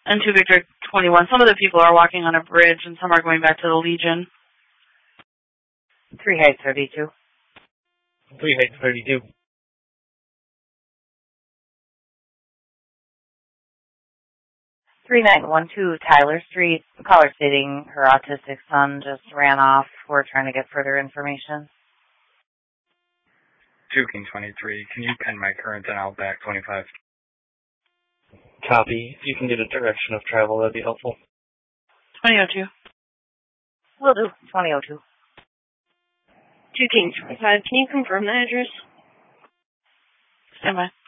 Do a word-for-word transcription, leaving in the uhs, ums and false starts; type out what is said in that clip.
And two Victor twenty-one. Some of the people are walking on a bridge, and some are going back to the Legion. three Heights thirty-two. three Heights thirty-two. three nine one two Tyler Street. Caller stating her autistic son just ran off. We're trying to get further information. two King twenty-three. Can you pen my current and Outback twenty-five? Copy. If you can get a direction of travel, that'd be helpful. twenty oh two. Will do. twenty oh two. two King twenty-five. Can you confirm the address? Stand by.